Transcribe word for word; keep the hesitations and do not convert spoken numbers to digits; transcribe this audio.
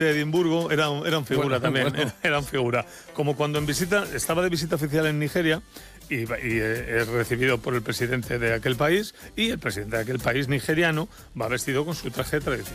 de Edimburgo eran, eran figura Bueno, también, bueno. eran figura. Como cuando en visita, estaba de visita oficial en Nigeria y, y eh, es recibido por el presidente de aquel país y el presidente de aquel país nigeriano va vestido con su traje tradicional.